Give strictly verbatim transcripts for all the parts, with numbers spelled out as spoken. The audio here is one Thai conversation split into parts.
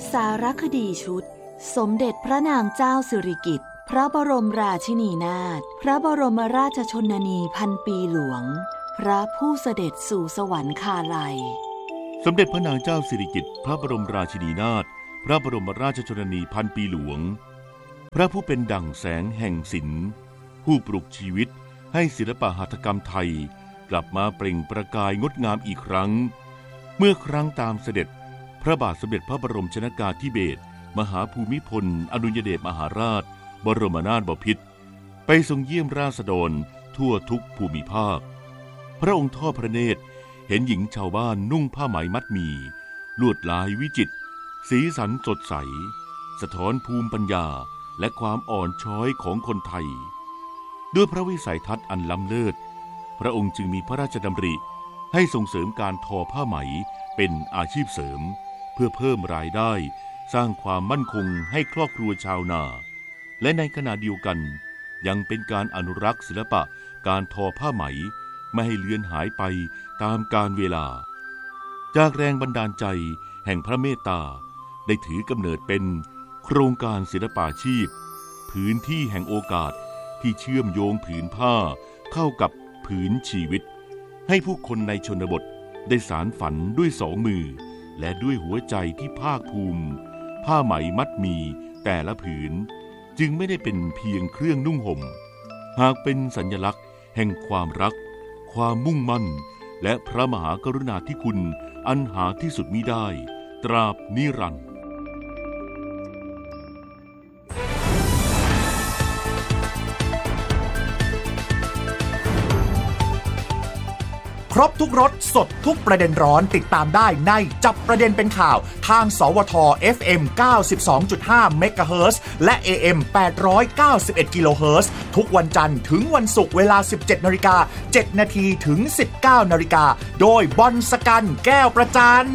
สารคดีชุดสมเด็จพระนางเจ้าสิริกิติ์พระบรมราชินีนาถพระบรมราชชนนีพันปีหลวงพระผู้เสด็จสู่สวรรคาลัยสมเด็จพระนางเจ้าสิริกิติ์พระบรมราชินีนาถพระบรมราชชนนีพันปีหลวงพระผู้เป็นดั่งแสงแห่งศิลป์ผู้ปลุกชีวิตให้ศิลปหัตถกรรมไทยกลับมาเปล่งประกายงดงามอีกครั้งเมื่อครั้งตามเสด็จพระบาทสมเด็จพระบรมชนกาธิเบศรมหาภูมิพลอดุลยเดชมหาราชบรมนาถบพิตรไปทรงเยี่ยมราษฎรทั่วทุกภูมิภาคพระองค์ทอดพระเนตรเห็นหญิงชาวบ้านนุ่งผ้าไหมมัดหมี่ลวดลายวิจิตรสีสันสดใสสะท้อนภูมิปัญญาและความอ่อนช้อยของคนไทยด้วยพระวิสัยทัศน์อันล้ำเลิศพระองค์จึงมีพระราชดำริให้ส่งเสริมการทอผ้าไหมเป็นอาชีพเสริมเพื่อเพิ่มรายได้สร้างความมั่นคงให้ครอบครัวชาวนาและในขณะเดียวกันยังเป็นการอนุรักษ์ศิลปะการทอผ้าไหมไม่ให้เลือนหายไปตามกาลเวลาจากแรงบันดาลใจแห่งพระเมตตาได้ถือกำเนิดเป็นโครงการศิลปาชีพพื้นที่แห่งโอกาสที่เชื่อมโยงผืนผ้าเข้ากับผืนชีวิตให้ผู้คนในชนบทได้สานฝันด้วยสองมือและด้วยหัวใจที่ภาคภูมิผ้าไหมมัดหมี่แต่ละผืนจึงไม่ได้เป็นเพียงเครื่องนุ่งห่มหากเป็นสัญลักษณ์แห่งความรักความมุ่งมั่นและพระมหากรุณาธิคุณอันหาที่สุดมิได้ตราบนิรันดร์ครบทุกรสสดทุกประเด็นร้อนติดตามได้ในจับประเด็นเป็นข่าวทางสวท เอฟ เอ็ม เก้าสิบสองจุดห้า เมกะเฮิรตซ์และ เอ เอ็ม แปดร้อยเก้าสิบเอ็ด กิโลเฮิรตซ์ทุกวันจันทร์ถึงวันศุกร์เวลา สิบเจ็ดนาฬิกาเจ็ดนาทีถึง สิบเก้านาฬิกาโดยบอลสกันแก้วประจัน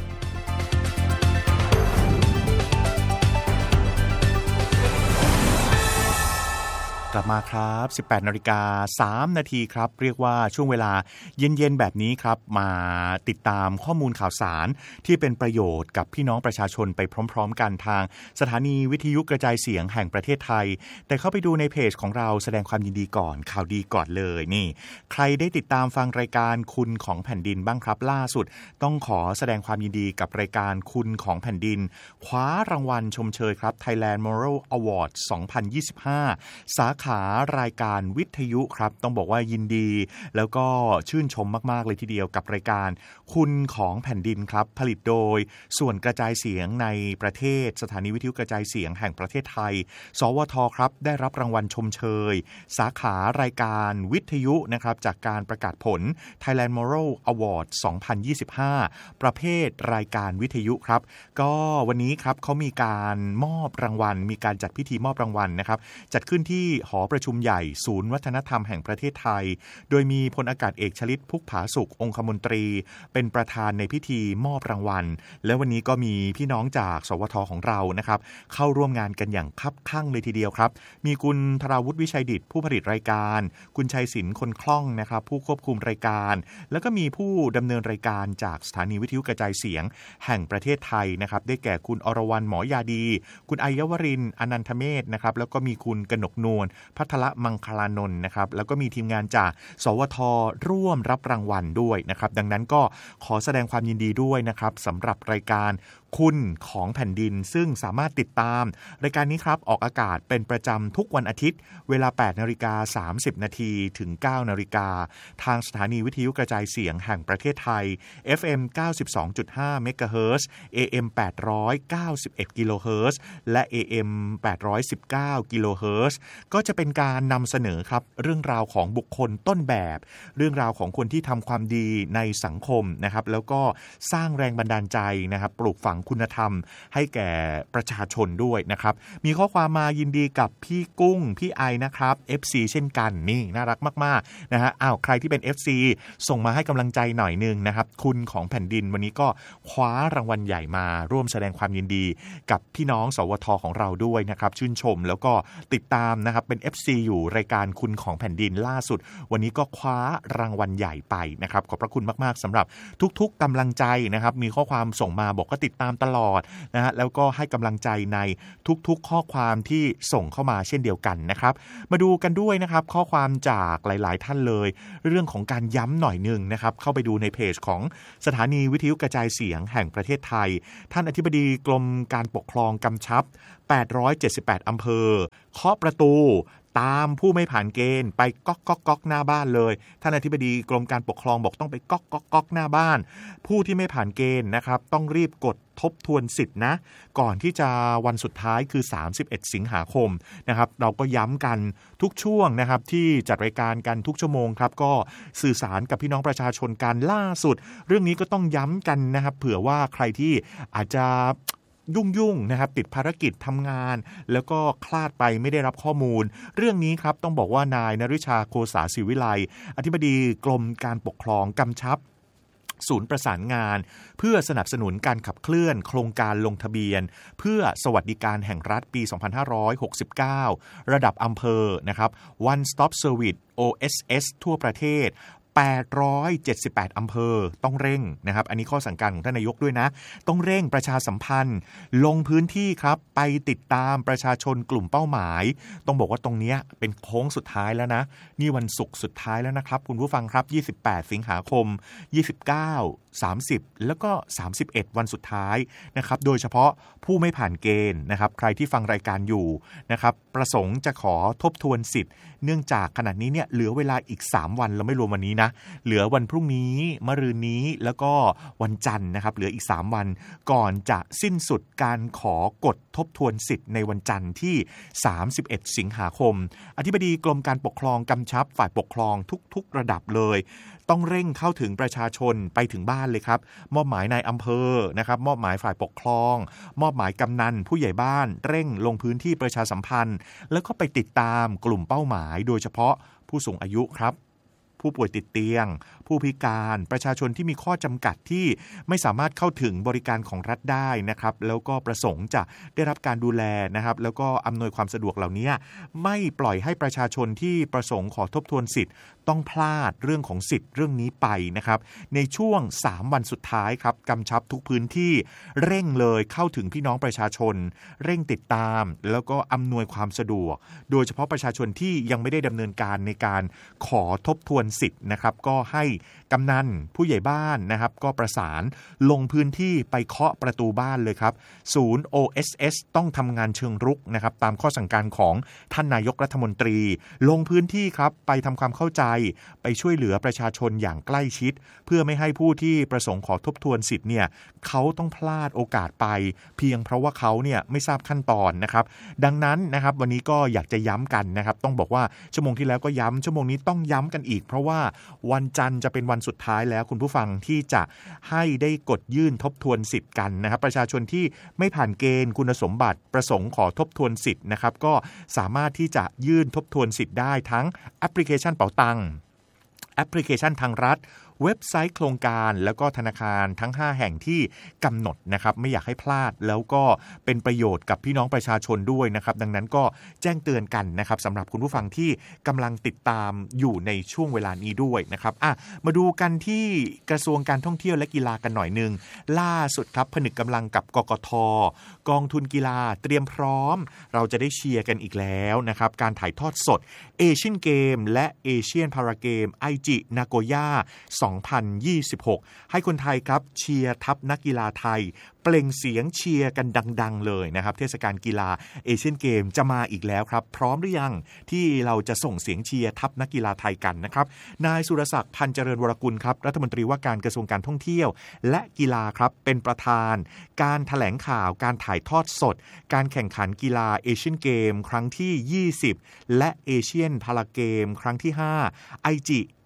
กลับมาครับ สิบแปดนาฬิกาสามนาทีครับเรียกว่าช่วงเวลาเย็นๆแบบนี้ครับมาติดตามข้อมูลข่าวสารที่เป็นประโยชน์กับพี่น้องประชาชนไปพร้อมๆกันทางสถานีวิทยุกระจายเสียงแห่งประเทศไทยแต่เข้าไปดูในเพจของเราแสดงความยินดีก่อนข่าวดีก่อนเลยนี่ใครได้ติดตามฟังรายการคุณของแผ่นดินบ้างครับล่าสุดต้องขอแสดงความยินดีกับรายการคุณของแผ่นดินคว้ารางวัลชมเชยครับ Thailand Moral Award สองพันยี่สิบห้าสาขารายการวิทยุครับต้องบอกว่ายินดีแล้วก็ชื่นชมมากๆเลยทีเดียวกับรายการคุณของแผ่นดินครับผลิตโดยส่วนกระจายเสียงในประเทศสถานีวิทยุกระจายเสียงแห่งประเทศไทยสวทครับได้รับรางวัลชมเชยสาขารายการวิทยุนะครับจากการประกาศผล Thailand Moral Award สองพันยี่สิบห้าประเภทรายการวิทยุครับก็วันนี้ครับเขามีการมอบรางวัลมีการจัดพิธีมอบรางวัลนะครับจัดขึ้นที่หอประชุมใหญ่ศูนย์วัฒนธรรมแห่งประเทศไทยโดยมีพลอากาศเอกชลิต พุกผาสุของคมนตรีเป็นประธานในพิธีมอบรางวัลและวันนี้ก็มีพี่น้องจากสวทของเรานะครับเข้าร่วมงานกันอย่างคับคั่งเลยทีเดียวครับมีคุณธราวุฒิวิชัยดิษฐ์ผู้ผลิตรายการคุณชัยศิลป์คนคล่องนะครับผู้ควบคุมรายการแล้วก็มีผู้ดำเนินรายการจากสถานีวิทยุกระจายเสียงแห่งประเทศไทยนะครับได้แก่คุณอรวรรณหมอยาดีคุณอัยวรินทร์อนันทเมธนะครับแล้วก็มีคุณกนกนวลพัทรมังคลานนท์นะครับแล้วก็มีทีมงานจากสวทร่วมรับรางวัลด้วยนะครับดังนั้นก็ขอแสดงความยินดีด้วยนะครับสำหรับรายการคุณของแผ่นดินซึ่งสามารถติดตามรายการนี้ครับออกอากาศเป็นประจำทุกวันอาทิตย์เวลา แปดนาฬิกาสามสิบนาทีถึง เก้านาฬิกาทางสถานีวิทยุกระจายเสียงแห่งประเทศไทย เอฟ เอ็ม เก้าสิบสองจุดห้า เมกะเฮิรตซ์ เอ เอ็ม แปดร้อยเก้าสิบเอ็ด กิโลเฮิรตซ์และ เอ เอ็ม แปดร้อยสิบเก้า กิโลเฮิรตซ์ก็จะเป็นการนำเสนอครับเรื่องราวของบุคคลต้นแบบเรื่องราวของคนที่ทำความดีในสังคมนะครับแล้วก็สร้างแรงบันดาลใจนะครับปลูกฝังคุณธรรมให้แก่ประชาชนด้วยนะครับมีข้อความมายินดีกับพี่กุ้งพี่ไอนะครับ เอฟ ซี เช่นกันนี่น่ารักมากๆนะฮะอ้าวใครที่เป็น เอฟ ซี ส่งมาให้กำลังใจหน่อยนึงนะครับคุณของแผ่นดินวันนี้ก็คว้ารางวัลใหญ่มาร่วมแสดงความยินดีกับพี่น้องสวทของเราด้วยนะครับชื่นชมแล้วก็ติดตามนะครับเป็นเป็น เอฟ ซี อยู่รายการคุณของแผ่นดินล่าสุดวันนี้ก็คว้ารางวัลใหญ่ไปนะครับขอบพระคุณมากๆสำหรับทุกๆกำลังใจนะครับมีข้อความส่งมาบอกก็ติดตามตลอดนะฮะแล้วก็ให้กำลังใจในทุกๆข้อความที่ส่งเข้ามาเช่นเดียวกันนะครับมาดูกันด้วยนะครับข้อความจากหลายๆท่านเลยเรื่องของการย้ำหน่อยนึงนะครับเข้าไปดูในเพจของสถานีวิทยุกระจายเสียงแห่งประเทศไทยท่านอธิบดีกรมการปกครองกำชับแปดร้อยเจ็ดสิบแปดอำเภอเคาะประตูตามผู้ไม่ผ่านเกณฑ์ไปก๊อกก๊อกก๊อกหน้าบ้านเลยท่านอธิบดีกรมการปกครองบอกต้องไปก๊อกก๊อกก๊อกหน้าบ้านผู้ที่ไม่ผ่านเกณฑ์นะครับต้องรีบกดทบทวนสิทธินะก่อนที่จะวันสุดท้ายคือสามสิบเอ็ดสิงหาคมนะครับเราก็ย้ำกันทุกช่วงนะครับที่จัดรายการกันทุกชั่วโมงครับก็สื่อสารกับพี่น้องประชาชนกันล่าสุดเรื่องนี้ก็ต้องย้ำกันนะครับเผื่อว่าใครที่อาจจะยุ่งๆนะครับติดภารกิจทำงานแล้วก็คลาดไปไม่ได้รับข้อมูลเรื่องนี้ครับต้องบอกว่านายนฤชาโคสาศิวิไลอธิบดีกรมการปกครองกำชับศูนย์ประสานงานเพื่อสนับสนุนการขับเคลื่อนโครงการลงทะเบียนเพื่อสวัสดิการแห่งรัฐปีสองพันห้าร้อยหกสิบเก้าระดับอำเภอนะครับ One Stop Service โอ เอส เอส ทั่วประเทศแปดร้อยเจ็ดสิบแปดอำเภอต้องเร่งนะครับอันนี้ข้อสั่งการของท่านนายกด้วยนะต้องเร่งประชาสัมพันธ์ลงพื้นที่ครับไปติดตามประชาชนกลุ่มเป้าหมายต้องบอกว่าตรงนี้เป็นโค้งสุดท้ายแล้วนะนี่วันศุกร์สุดท้ายแล้วนะครับคุณผู้ฟังครับยี่สิบแปดสิงหาคมยี่สิบเก้า สามสิบแล้วก็สามสิบเอ็ดวันสุดท้ายนะครับโดยเฉพาะผู้ไม่ผ่านเกณฑ์นะครับใครที่ฟังรายการอยู่นะครับประสงค์จะขอทบทวนสิทธิ์เนื่องจากขณะนี้เนี่ยเหลือเวลาอีกสามวันเราไม่รวมวันนี้นะเหลือวันพรุ่งนี้มะรืนนี้แล้วก็วันจันทร์นะครับเหลืออีกสามวันก่อนจะสิ้นสุดการขอกดทบทวนสิทธิ์ในวันจันทร์ที่สามสิบเอ็ดสิงหาคมอธิบดีกรมการปกครองกำชับฝ่ายปกครองทุกๆระดับเลยต้องเร่งเข้าถึงประชาชนไปถึงบ้านเลยครับมอบหมายนายอำเภอนะครับมอบหมายฝ่ายปกครองมอบหมายกำนันผู้ใหญ่บ้านเร่งลงพื้นที่ประชาสัมพันธ์แล้วก็ไปติดตามกลุ่มเป้าหมายโดยเฉพาะผู้สูงอายุครับผู้ป่วยติดเตียงผู้พิการประชาชนที่มีข้อจำกัดที่ไม่สามารถเข้าถึงบริการของรัฐได้นะครับแล้วก็ประสงค์จะได้รับการดูแลนะครับแล้วก็อำนวยความสะดวกเหล่านี้ไม่ปล่อยให้ประชาชนที่ประสงค์ขอทบทวนสิทธิ์ต้องพลาดเรื่องของสิทธิ์เรื่องนี้ไปนะครับในช่วงสามวันสุดท้ายครับกำชับทุกพื้นที่เร่งเลยเข้าถึงพี่น้องประชาชนเร่งติดตามแล้วก็อำนวยความสะดวกโดยเฉพาะประชาชนที่ยังไม่ได้ดำเนินการในการขอทบทวนสิทธิ์นะครับก็ให้กำนันผู้ใหญ่บ้านนะครับก็ประสานลงพื้นที่ไปเคาะประตูบ้านเลยครับศูนย์ โอ เอส เอส ต้องทำงานเชิงรุกนะครับตามข้อสั่งการของท่านนายกรัฐมนตรีลงพื้นที่ครับไปทำความเข้าใจไปช่วยเหลือประชาชนอย่างใกล้ชิดเพื่อไม่ให้ผู้ที่ประสงค์ขอทบทวนสิทธิ์เนี่ยเขาต้องพลาดโอกาสไปเพียงเพราะว่าเขาเนี่ยไม่ทราบขั้นตอนนะครับดังนั้นนะครับวันนี้ก็อยากจะย้ำกันนะครับต้องบอกว่าชั่วโมงที่แล้วก็ย้ำชั่วโมงนี้ต้องย้ำกันอีกเพราะว่าวันจันทร์จะเป็นวันสุดท้ายแล้วคุณผู้ฟังที่จะให้ได้กดยื่นทบทวนสิทธิ์กันนะครับประชาชนที่ไม่ผ่านเกณฑ์คุณสมบัติประสงค์ขอทบทวนสิทธิ์นะครับก็สามารถที่จะยื่นทบทวนสิทธิ์ได้ทั้งแอปพลิเคชันเป๋าตังค์แอปพลิเคชันทางรัฐเว็บไซต์โครงการแล้วก็ธนาคารทั้งห้าแห่งที่กำหนดนะครับไม่อยากให้พลาดแล้วก็เป็นประโยชน์กับพี่น้องประชาชนด้วยนะครับดังนั้นก็แจ้งเตือนกันนะครับสำหรับคุณผู้ฟังที่กำลังติดตามอยู่ในช่วงเวลานี้ด้วยนะครับอ่ะมาดูกันที่กระทรวงการท่องเที่ยวและกีฬากันหน่อยนึงล่าสุดครับผนึกกำลังกับกกท.กองทุนกีฬาเตรียมพร้อมเราจะได้เชียร์กันอีกแล้วนะครับการถ่ายทอดสดเอเชียนเกมและเอเชียนพาราเกมไอจินาโกย่าสองพันยี่สิบหกให้คนไทยครับเชียร์ทัพนักกีฬาไทยเปล่งเสียงเชียร์กันดังๆเลยนะครับเทศกาลกีฬาเอเชียนเกมจะมาอีกแล้วครับพร้อมหรือยังที่เราจะส่งเสียงเชียร์ทัพนักกีฬาไทยกันนะครับนายสุรศักดิ์พันเจริญวรกุลครับรัฐมนตรีว่าการกระทรวงการท่องเที่ยวและกีฬาครับเป็นประธานการแถลงข่าวการถ่ายทอดสดการแข่งขันกีฬาเอเชียนเกมครั้งที่ยี่สิบและเอเชียนพาราเกมครั้งที่ห้าไอจิ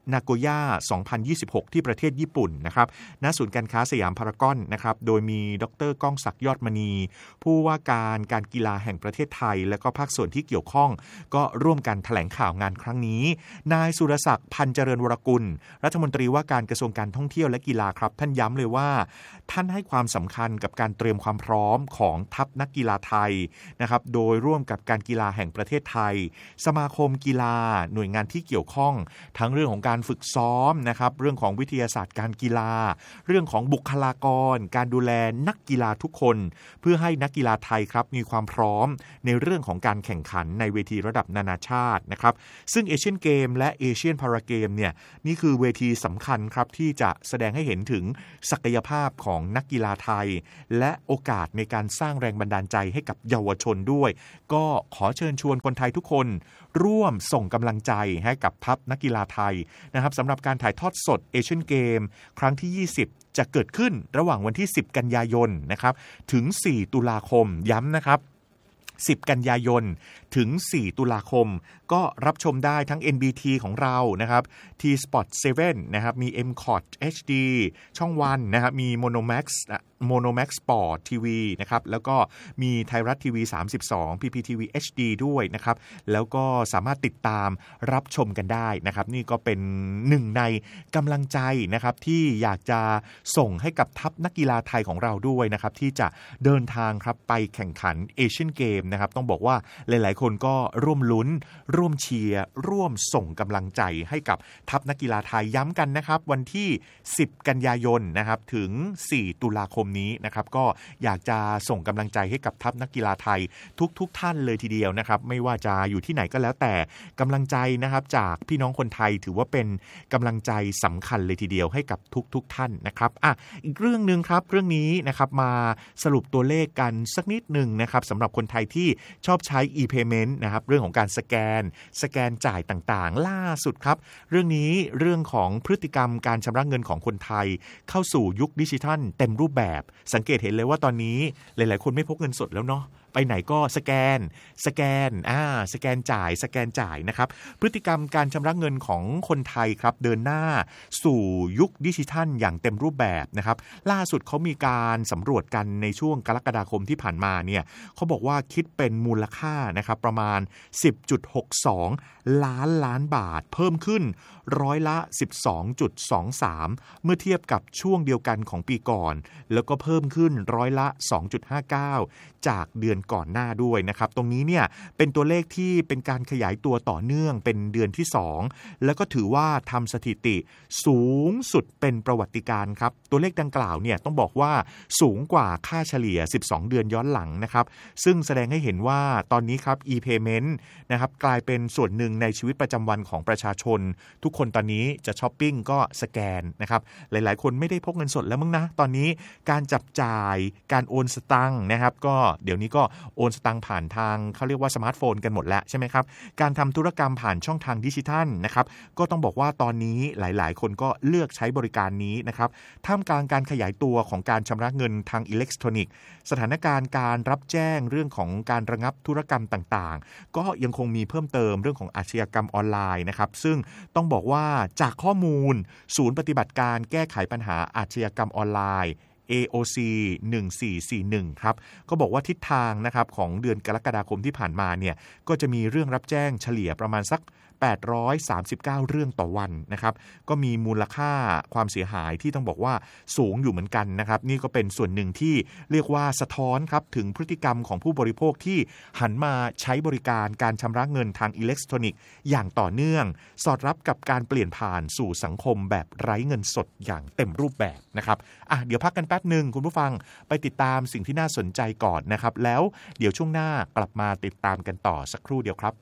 นาโกย่าสองพันยี่สิบหกที่ประเทศญี่ปุ่นนะครับณศูนย์การค้าสยามพารากอนนะครับโดยมีดร.ก้องศักดิ์ยอดมณีผู้ว่าการการกีฬาแห่งประเทศไทยและก็ภาคส่วนที่เกี่ยวข้องก็ร่วมกันแถลงข่าวงานครั้งนี้นายสุรศักดิ์พันเจริญวรกุลรัฐมนตรีว่าการกระทรวงการท่องเที่ยวและกีฬาครับท่านย้ำเลยว่าท่านให้ความสำคัญกับการเตรียมความพร้อมของทัพนักกีฬาไทยนะครับโดยร่วมกับการกีฬาแห่งประเทศไทยสมาคมกีฬาหน่วยงานที่เกี่ยวข้องทั้งเรื่องของการฝึกซ้อมนะครับเรื่องของวิทยาศาสตร์การกีฬาเรื่องของบุคลากรการดูแลนักกีฬาทุกคนเพื่อให้นักกีฬาไทยครับมีความพร้อมในเรื่องของการแข่งขันในเวทีระดับนานาชาตินะครับซึ่งเอเชียนเกมและเอเชียนพาราเกมเนี่ยนี่คือเวทีสำคัญครับที่จะแสดงให้เห็นถึงศักยภาพของนักกีฬาไทยและโอกาสในการสร้างแรงบันดาลใจให้กับเยาวชนด้วยก็ขอเชิญชวนคนไทยทุกคนร่วมส่งกำลังใจให้กับทัพนักกีฬาไทยนะครับสำหรับการถ่ายทอดสดเอเชียนเกมครั้งที่ยี่สิบจะเกิดขึ้นระหว่างวันที่สิบกันยายนนะครับถึงสี่ตุลาคมย้ำนะครับสิบกันยายนถึงสี่ตุลาคมก็รับชมได้ทั้ง เอ็น บี ที ของเรานะครับ T-Sport เซเว่นนะครับมี เอ็ม คอท เอช ดี ช่องวันนะครับมี Monomax Monomax Sport ที วี นะครับแล้วก็มีไทยรัฐทีวีสามสิบสอง พี พี ที วี เอช ดี ด้วยนะครับแล้วก็สามารถติดตามรับชมกันได้นะครับนี่ก็เป็นหนึ่งในกำลังใจนะครับที่อยากจะส่งให้กับทัพนักกีฬาไทยของเราด้วยนะครับที่จะเดินทางครับไปแข่งขันเอเชียนเกมนะครับต้องบอกว่าหลายๆคนก็ร่วมลุ้นร่วมเชียร์ร่วมส่งกำลังใจให้กับทัพนักกีฬาไทยย้ำกันนะครับวันที่สิบกันยายนนะครับถึงสี่ตุลาคมนี้นะครับก็อยากจะส่งกำลังใจให้กับทัพนักกีฬาไทยทุกๆท่านเลยทีเดียวนะครับไม่ว่าจะอยู่ที่ไหนก็แล้วแต่กำลังใจนะครับจากพี่น้องคนไทยถือว่าเป็นกำลังใจสำคัญเลยทีเดียวให้กับทุกๆท่านนะครับอ่ะอีกเรื่องนึงครับเรื่องนี้นะครับมาสรุปตัวเลขกันสักนิดนึงนะครับสำหรับคนไทยที่ชอบใช้ e-payment นะครับเรื่องของการสแกนสแกนจ่ายต่างๆล่าสุดครับเรื่องนี้เรื่องของพฤติกรรมการชำระเงินของคนไทยเข้าสู่ยุคดิจิทัลเต็มรูปแบบสังเกตเห็นเลยว่าตอนนี้หลายๆคนไม่พกเงินสดแล้วเนาะไปไหนก็สแกนสแกนอ่าสแกนจ่ายสแกนจ่ายนะครับพฤติกรรมการชำระเงินของคนไทยครับเดินหน้าสู่ยุคดิจิทัลอย่างเต็มรูปแบบนะครับล่าสุดเขามีการสำรวจกันในช่วงกรกฎาคมที่ผ่านมาเนี่ยเขาบอกว่าคิดเป็นมูลค่านะครับประมาณ สิบจุดหกสอง ล้านล้านบาทเพิ่มขึ้นร้อยละ สิบสองจุดสองสาม เมื่อเทียบกับช่วงเดียวกันของปีก่อนแล้วก็เพิ่มขึ้นร้อยละ สองจุดห้าเก้า จากเดือนก่อนหน้าด้วยนะครับตรงนี้เนี่ยเป็นตัวเลขที่เป็นการขยายตัวต่อเนื่องเป็นเดือนที่สองแล้วก็ถือว่าทำสถิติสูงสุดเป็นประวัติการณ์ครับตัวเลขดังกล่าวเนี่ยต้องบอกว่าสูงกว่าค่าเฉลี่ยสิบสองเดือนย้อนหลังนะครับซึ่งแสดงให้เห็นว่าตอนนี้ครับ e-payment นะครับกลายเป็นส่วนหนึ่งในชีวิตประจำวันของประชาชนทุกคนตอนนี้จะช้อปปิ้งก็สแกนนะครับหลายๆคนไม่ได้พกเงินสดแล้วมั้งนะตอนนี้การจับจ่ายการโอนสตังค์นะครับก็เดี๋ยวนี้ก็โอนสตังค์ผ่านทางเขาเรียกว่าสมาร์ทโฟนกันหมดแล้วใช่ไหมครับการทำธุรกรรมผ่านช่องทางดิจิทัลนะครับก็ต้องบอกว่าตอนนี้หลายๆคนก็เลือกใช้บริการนี้นะครับท่ามกลางการขยายตัวของการชำระเงินทางอิเล็กทรอนิกส์สถานการณ์การรับแจ้งเรื่องของการระงับธุรกรรมต่างๆก็ยังคงมีเพิ่มเติมเรื่องของอาชญากรรมออนไลน์นะครับซึ่งต้องบอกว่าจากข้อมูลศูนย์ปฏิบัติการแก้ไขปัญหาอาชญากรรมออนไลน์ เอ โอ ซี หนึ่งสี่สี่หนึ่งครับก็บอกว่าทิศทางนะครับของเดือนกรกฎาคมที่ผ่านมาเนี่ยก็จะมีเรื่องรับแจ้งเฉลี่ยประมาณสักแปดร้อยสามสิบเก้าเรื่องต่อวันนะครับก็มีมูลค่าความเสียหายที่ต้องบอกว่าสูงอยู่เหมือนกันนะครับนี่ก็เป็นส่วนหนึ่งที่เรียกว่าสะท้อนครับถึงพฤติกรรมของผู้บริโภคที่หันมาใช้บริการการชำระเงินทางอิเล็กทรอนิกส์อย่างต่อเนื่องสอดรับกับการเปลี่ยนผ่านสู่สังคมแบบไร้เงินสดอย่างเต็มรูปแบบนะครับอ่ะเดี๋ยวพักกันแป๊บนึงคุณผู้ฟังไปติดตามสิ่งที่น่าสนใจก่อนนะครับแล้วเดี๋ยวช่วงหน้ากลับมาติดตามกันต่อสักครู่เดียวครับ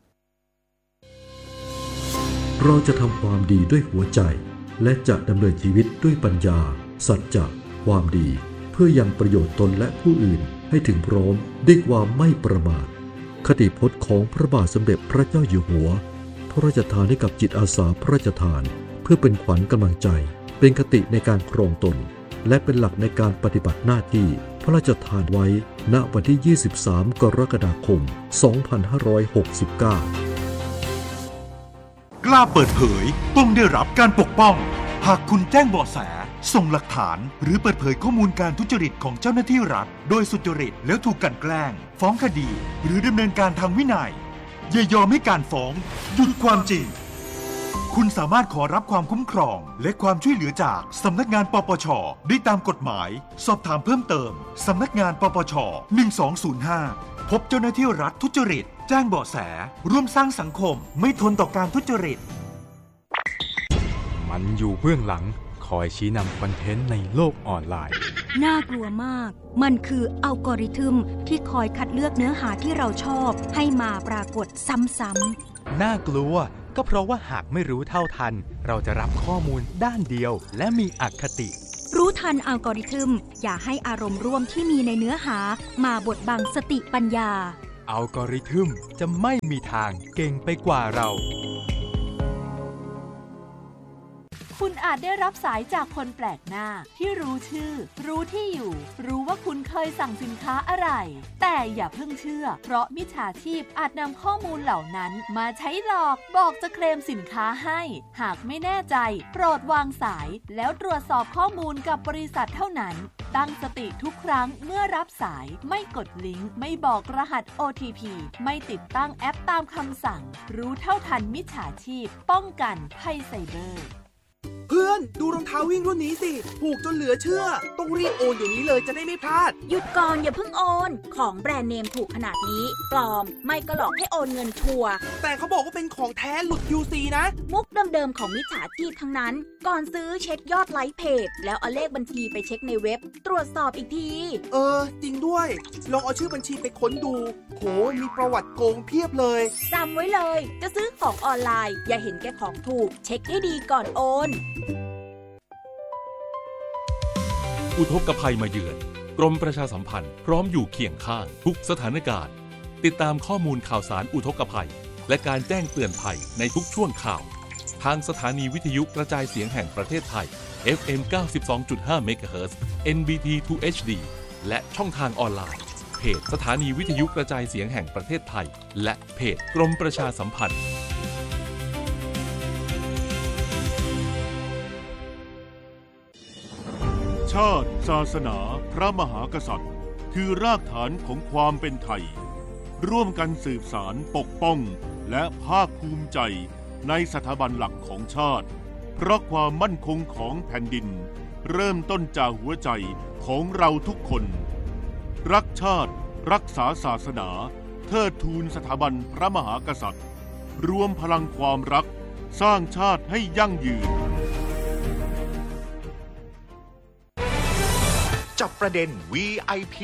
เราจะทำความดีด้วยหัวใจและจะดำเนินชีวิตด้วยปัญญาสัจจะความดีเพื่อยังประโยชน์ตนและผู้อื่นให้ถึงพร้อมด้วยความไม่ประมาทคติพจน์ของพระบาทสมเด็จพระเจ้าอยู่หัวพระราชทานให้กับจิตอาสาพระราชทานเพื่อเป็นขวัญกำลังใจเป็นคติในการครองตนและเป็นหลักในการปฏิบัติหน้าที่พระราชทานไว้ณวันที่ยี่สิบสามกรกฎาคมสองพันห้าร้อยหกสิบเก้ากล้าเปิดเผยต้องได้รับการปกป้องหากคุณแจ้งเบาะแสส่งหลักฐานหรือเปิดเผยข้อมูลการทุจริตของเจ้าหน้าที่รัฐโดยสุจริตแล้วถูกกลั่นแกล้งฟ้องคดีหรือดำเนินการทางวินัยอย่ายอมให้การฟ้องหยุดความจริงคุณสามารถขอรับความคุ้มครองและความช่วยเหลือจากสำนักงานปปช.ได้ตามกฎหมายสอบถามเพิ่มเติมสำนักงานปปช.หนึ่งสองศูนย์ห้าพบเจ้าหน้าที่รัฐทุจริตแจ้งเบาะแสร่วมสร้างสังคมไม่ทนต่อการทุจริตมันอยู่เบื้องหลังคอยชี้นำคอนเทนต์ในโลกออนไลน์น่ากลัวมากมันคืออัลกอริทึมที่คอยคัดเลือกเนื้อหาที่เราชอบให้มาปรากฏซ้ำๆน่ากลัวก็เพราะว่าหากไม่รู้เท่าทันเราจะรับข้อมูลด้านเดียวและมีอคติรู้ทันอัลกอริทึมอย่าให้อารมณ์ร่วมที่มีในเนื้อหามาบดบังสติปัญญาอัลกอริทึมจะไม่มีทางเก่งไปกว่าเราคุณอาจได้รับสายจากคนแปลกหน้าที่รู้ชื่อรู้ที่อยู่รู้ว่าคุณเคยสั่งสินค้าอะไรแต่อย่าเพิ่งเชื่อเพราะมิจฉาชีพอาจนำข้อมูลเหล่านั้นมาใช้หลอกบอกจะเคลมสินค้าให้หากไม่แน่ใจโปรดวางสายแล้วตรวจสอบข้อมูลกับบริษัทเท่านั้นตั้งสติทุกครั้งเมื่อรับสายไม่กดลิงก์ไม่บอกรหัส โอ ที พี ไม่ติดตั้งแอปตามคำสั่งรู้เท่าทันมิจฉาชีพป้องกันภัยไซเบอร์เพื่อนดูรองเท้าวิ่งรุ่นนี้สิถูกจนเหลือเชื่อต้องรีบโอนเดี๋ยวนี้เลยจะได้ไม่พลาดหยุดก่อนอย่าเพิ่งโอนของแบรนด์เนมถูกขนาดนี้ปลอมไม่ก็หลอกให้โอนเงินชัวร์แต่เขาบอกว่าเป็นของแท้หลุด คิว ซี นะมุกเดิมๆของมิจฉาชีพทั้งนั้นก่อนซื้อเช็คยอดไลค์เพจแล้วเอาเลขบัญชีไปเช็คในเว็บตรวจสอบอีกทีเออจริงด้วยลองเอาชื่อบัญชีไปค้นดูโหมีประวัติโกงเพียบเลยจำไว้เลยจะซื้อของออนไลน์อย่าเห็นแก่ของถูกเช็คให้ดีก่อนโอนอุทกภัยมาเยือนกรมประชาสัมพันธ์พร้อมอยู่เคียงข้างทุกสถานการณ์ติดตามข้อมูลข่าวสารอุทกภัยและการแจ้งเตือนภัยในทุกช่วงข่าวทางสถานีวิทยุกระจายเสียงแห่งประเทศไทย เอฟ เอ็ม เก้าสิบสองจุดห้า เมกะเฮิรตซ์ เอ็น บี ที ทู เอช ดี และช่องทางออนไลน์เพจสถานีวิทยุกระจายเสียงแห่งประเทศไทยและเพจกรมประชาสัมพันธ์ชาติศาสนาพระมหากษัตริย์คือรากฐานของความเป็นไทยร่วมกันสืบสานปกป้องและภาคภูมิใจในสถาบันหลักของชาติเพราะความมั่นคงของแผ่นดินเริ่มต้นจากหัวใจของเราทุกคนรักชาติรักษาศาสนาเทิดทูนสถาบันพระมหากษัตริย์รวมพลังความรักสร้างชาติให้ยั่งยืนจับประเด็น วี ไอ พี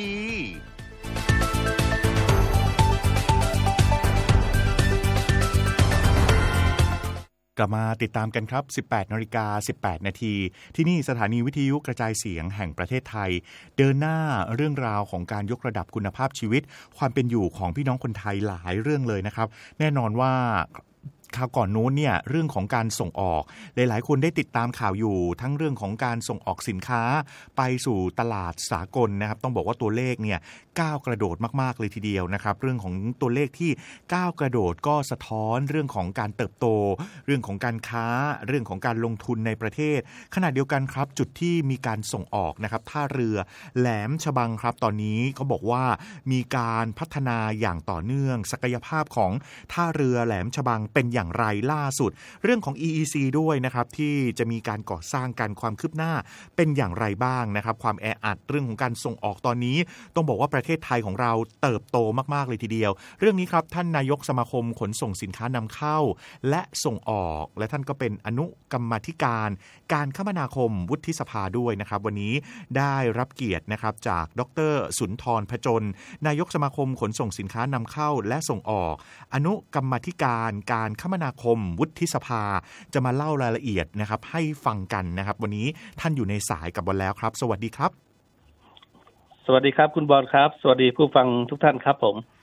กลับมาติดตามกันครับ สิบแปดนาฬิกาสิบแปดนาทีที่นี่สถานีวิทยุกระจายเสียงแห่งประเทศไทยเดินหน้าเรื่องราวของการยกระดับคุณภาพชีวิตความเป็นอยู่ของพี่น้องคนไทยหลายเรื่องเลยนะครับแน่นอนว่าคราวก่อนนู้นเนี่ยเรื่องของการส่งออกหลายๆคนได้ติดตามข่าวอยู่ทั้งเรื่องของการส่งออกสินค้าไปสู่ตลาดสากลนะครับต้องบอกว่าตัวเลขเนี่ยก้าวกระโดดมากๆเลยทีเดียวนะครับเรื่องของตัวเลขที่ก้าวกระโดดก็สะท้อนเรื่องของการเติบโตเรื่องของการค้าเรื่องของการลงทุนในประเทศขณะเดียวกันครับจุดที่มีการส่งออกนะครับท่าเรือแหลมฉบังครับตอนนี้เขาบอกว่ามีการพัฒนาอย่างต่อเนื่องศักยภาพของท่าเรือแหลมฉบังเป็นอย่างไรล่าสุดเรื่องของ อี อี ซี ด้วยนะครับที่จะมีการก่อสร้างการความคืบหน้าเป็นอย่างไรบ้างนะครับความแออัดเรื่องของการส่งออกตอนนี้ต้องบอกว่าประเทศไทยของเราเติบโตมากๆเลยทีเดียวเรื่องนี้ครับท่านนายกสมาคมขนส่งสินค้านำเข้าและส่งออกและท่านก็เป็นอนุกรรมาธิการการคมนาคมวุฒิสภาด้วยนะครับวันนี้ได้รับเกียรตินะครับจากดร.สุนทรพจนนายกสมาคมขนส่งสินค้านำเข้าและส่งออกอนุกรรมาธิการการคมนาคมวุฒิสภาจะมาเล่ารายละเอียดนะครับให้ฟังกันนะครับวันนี้ท่านอยู่ในสายกับบอลแล้วครับสวัสดีครับสวัสดีครับคุณบอลครับสวัสดีผู้ฟังทุกท่านครับผม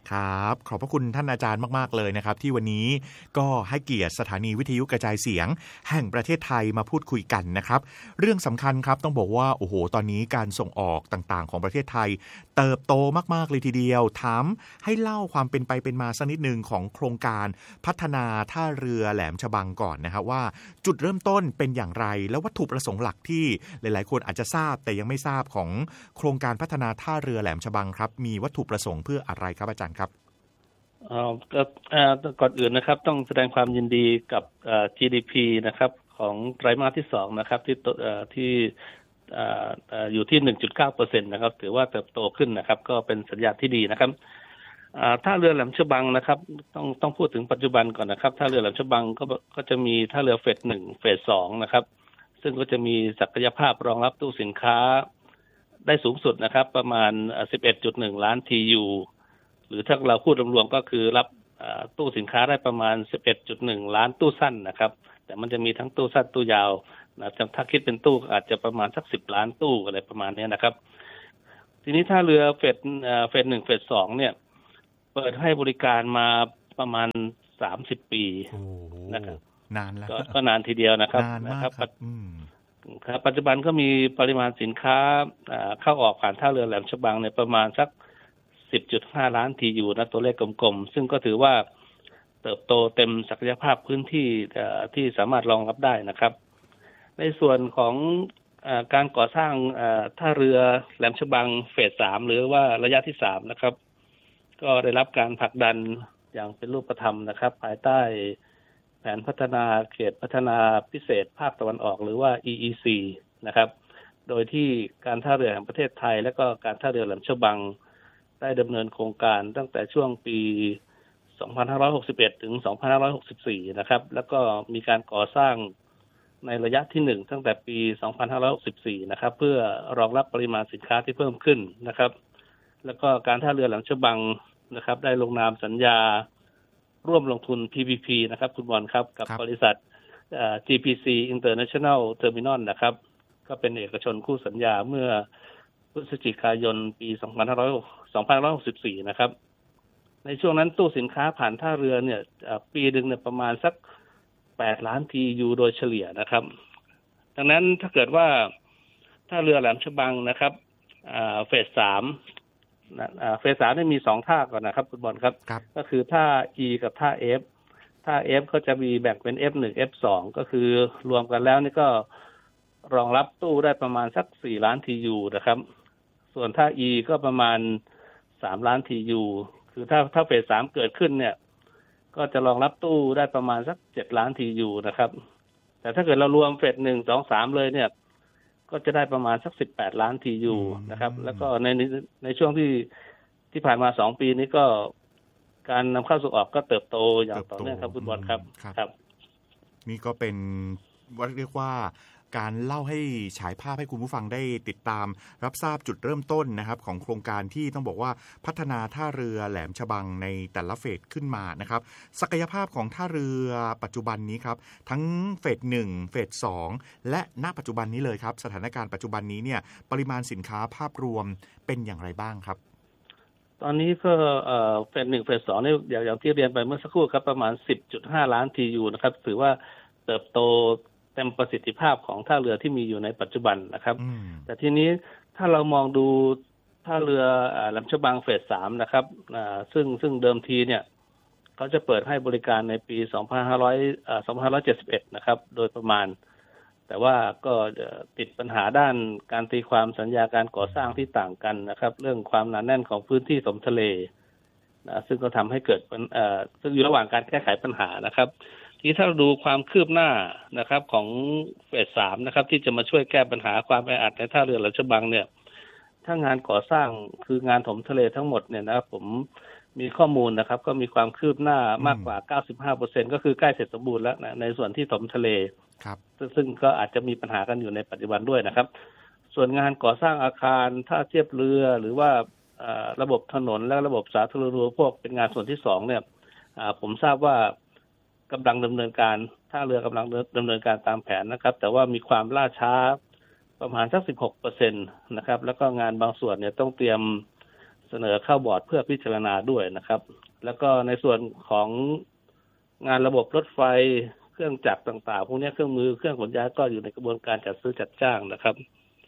ครับขอบพระคุณท่านอาจารย์มากๆเลยนะครับที่วันนี้ก็ให้เกียรติสถานีวิทยุกระจายเสียงแห่งประเทศไทยมาพูดคุยกันนะครับเรื่องสำคัญครับต้องบอกว่าโอ้โหตอนนี้การส่งออกต่างๆของประเทศไทยเติบโตมากๆเลยทีเดียวถามให้เล่าความเป็นไปเป็นมาสักนิดนึงของโครงการพัฒนาท่าเรือแหลมฉบังก่อนนะครับว่าจุดเริ่มต้นเป็นอย่างไรแล้ววัตถุประสงค์หลักที่หลายๆคนอาจจะทราบแต่ยังไม่ทราบของโครงการพัฒนาท่าเรือแหลมฉบังครับมีวัตถุประสงค์เพื่ออะไรครับอาจารย์ครับอ๋อก็ก่อนอื่นนะครับต้องแสดงความยินดีกับ จี ดี พี นะครับของไตรมาสที่สองนะครับที่ที่อยู่ที่ หนึ่งจุดเก้าเปอร์เซ็นต์ นะครับถือว่าเติบโตขึ้นนะครับก็เป็นสัญญาณที่ดีนะครับท่าเรือแหลมฉบังนะครับต้องต้องพูดถึงปัจจุบันก่อนนะครับท่าเรือแหลมฉบังก็ก็จะมีท่าเรือเฟสหนึ่งเฟสสองนะครับซึ่งก็จะมีศักยภาพรองรับตู้สินค้าได้สูงสุดนะครับประมาณ สิบเอ็ดจุดหนึ่ง ล้าน ที ยู หรือถ้าเราพูดรวมๆก็คือรับตู้สินค้าได้ประมาณ สิบเอ็ดจุดหนึ่ง ล้านตู้สั้นนะครับแต่มันจะมีทั้งตู้สั้นตู้ยาวนะถ้าคิดเป็นตู้อาจจะประมาณสักสิบล้านตู้อะไรประมาณนี้นะครับทีนี้ท่าเรือเฟสเฟสหนึ่งเฟสสองเนี่ยเปิดให้บริการมาประมาณสามสิบปีนะครับนานแล้วก, ก็นานทีเดียวนะครับนานมากครับครับปัจจุบันก็มีปริมาณสินค้าเข้าออกผ่านท่าเรือแหลมฉบังในประมาณสัก สิบจุดห้า ล้าน ที ยู นะตัวเลขกลมๆซึ่งก็ถือว่าเติบโตเต็มศักยภาพพื้นที่ที่สามารถรองรับได้นะครับในส่วนของการก่อสร้างท่าเรือแหลมฉบังเฟสสามหรือว่าระยะที่สามนะครับก็ได้รับการผลักดันอย่างเป็นรูปธรรมนะครับภายใต้แผนพัฒนาเขตพัฒนาพิเศษภาคตะวันออกหรือว่า อี อี ซี นะครับโดยที่การท่าเรือแห่งประเทศไทยและก็การท่าเรือแหลมฉบังได้ดำเนินโครงการตั้งแต่ช่วงปี สองพันห้าร้อยหกสิบเอ็ด ถึง สองพันห้าร้อยหกสิบสี่ นะครับแล้วก็มีการก่อสร้างในระยะที่หนึ่งตั้งแต่ปี สองพันห้าร้อยหกสิบสี่ นะครับเพื่อรองรับปริมาณสินค้าที่เพิ่มขึ้นนะครับแล้วก็การท่าเรือแหลมฉบังนะครับได้ลงนามสัญญาร่วมลงทุน พี พี พี นะครับคุณบอลครับกับบริษัท จี พี ซี International Terminal นะครับก็เป็นเอกชนคู่สัญญาเมื่อพฤศจิกายนปี สองพันห้าร้อยหกสิบสี่ นะครับในช่วงนั้นตู้สินค้าผ่านท่าเรือเนี่ยปีนึงเนี่ยประมาณสักแปดล้าน ที ยู โดยเฉลี่ยนะครับดังนั้นถ้าเกิดว่าท่าเรือแหลมฉบังนะครับเฟสสามเฟสสามนี่มีสองท่าก่อนนะครับคุณบอลครับก็คือท่า E กับท่า F ท่า F ก็จะมีแบ่งเป็น เอฟ หนึ่ง เอฟ สอง ก็คือรวมกันแล้วนี่ก็รองรับตู้ได้ประมาณสักสี่ล้าน ที ยู นะครับส่วนท่า E ก็ประมาณสามล้าน ที ยู คือถ้าถ้าเฟสสามเกิดขึ้นเนี่ยก็จะรองรับตู้ได้ประมาณสักเจ็ดล้าน ที ยู นะครับแต่ถ้าเกิดเรารวมเฟสหนึ่ง สอง สามเลยเนี่ยก็จะได้ประมาณสักสิบแปดล้าน ที ยู นะครับแล้วก็ในในช่วงที่ที่ผ่านมาสองปีนี้ก็การนำเข้าส่งออกก็เติบโตอย่างต่อเนื่องครับคุณบอลครับครับนี่ก็เป็นว่าเรียกว่าการเล่าให้ฉายภาพให้คุณผู้ฟังได้ติดตามรับทราบจุดเริ่มต้นนะครับของโครงการที่ต้องบอกว่าพัฒนาท่าเรือแหลมฉบังในแต่ละเฟสขึ้นมานะครับศักยภาพของท่าเรือปัจจุบันนี้ครับทั้งเฟสหนึ่งเฟสสองและณปัจจุบันนี้เลยครับสถานการณ์ปัจจุบันนี้เนี่ยปริมาณสินค้าภาพรวมเป็นอย่างไรบ้างครับตอนนี้ก็เฟสหนึ่งเฟสสองนี่อย่างที่เรียนไปเมื่อสักครู่ครับประมาณ สิบจุดห้า ล้าน ที ยู นะครับถือว่าเติบโตเต็มประสิทธิภาพของท่าเรือที่มีอยู่ในปัจจุบันนะครับแต่ทีนี้ถ้าเรามองดูท่าเรือแหลมฉบังเฟสสามนะครับซึ่งซึ่งเดิมทีเนี่ยเขาจะเปิดให้บริการในปี สองพันห้าร้อย สองพันห้าร้อยเจ็ดสิบเอ็ด นะครับโดยประมาณแต่ว่าก็ติดปัญหาด้านการตีความสัญญาการก่อสร้างที่ต่างกันนะครับเรื่องความหนาแน่นของพื้นที่ถมทะเลนะซึ่งก็ทำให้เกิดซึ่งอยู่ระหว่างการแก้ไขปัญหานะครับที่ถ้าเราดูความคืบหน้านะครับของเฟสสามนะครับที่จะมาช่วยแก้ปัญหาความแออัดในท่าเรือแหลมฉบังเนี่ยถ้างานก่อสร้างคืองานถมทะเลทั้งหมดเนี่ยนะครับผมมีข้อมูลนะครับก็มีความคืบหน้ามากกว่า เก้าสิบห้าเปอร์เซ็นต์ ก็คือใกล้เสร็จสมบูรณ์แล้วนะในส่วนที่ถมทะเลครับซึ่งก็อาจจะมีปัญหากันอยู่ในปัจจุบันด้วยนะครับส่วนงานก่อสร้างอาคารท่าเทียบเรือหรือว่าระบบถนนและระบบสาธารณูปโภคเป็นงานส่วนที่สองเนี่ยผมทราบว่ากำลังดำเนินการท่าเรือกำลังดำเนินการตามแผนนะครับแต่ว่ามีความล่าช้าประมาณสัก สิบหกเปอร์เซ็นต์ นะครับแล้วก็งานบางส่วนเนี่ยต้องเตรียมเสนอเข้าบอร์ดเพื่อพิจารณาด้วยนะครับแล้วก็ในส่วนของงานระบบรถไฟเครื่องจักรต่างๆพวกนี้เครื่องมือเครื่องขนย้ายก็อยู่ในกระบวนการจัดซื้อจัดจ้างนะครับ